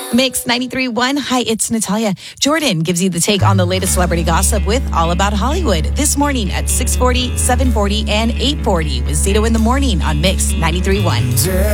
Mix 93.1. Hi, it's Natalia. Jordan gives you the take on the latest celebrity gossip with All About Hollywood this morning at 6:40, 7:40, and 8:40 with Zito in the morning on Mix 93.1.